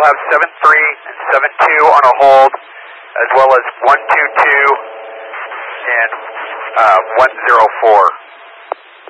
have 73 and 72 on a hold, as well as 122 and 104.